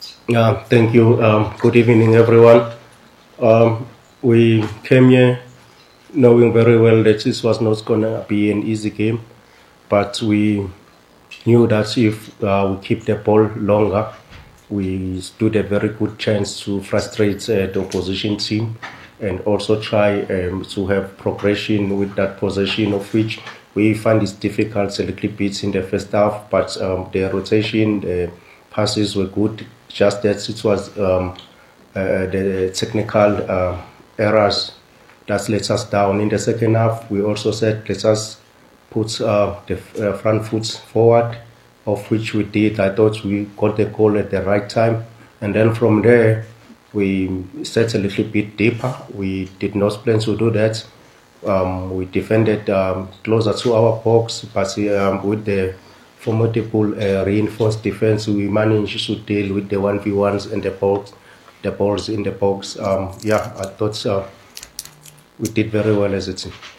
Yeah, thank you. Good evening, everyone. We came here knowing very well that this was not going to be an easy game, but we knew that if we keep the ball longer, we stood a very good chance to frustrate the opposition team and also try to have progression with that possession, of which we find it difficult a little bit in the first half, but the rotation, the passes were good, just that it was the technical errors that let us down. In the second half, we also said, let us put the front foot forward, of which we did. I thought we got the goal at the right time. And then from there, we set a little bit deeper. We did not plan to do that. We defended closer to our box, but with the formidable reinforced defense, we managed to deal with the 1v1s and the balls in the box. I thought we did very well as a team.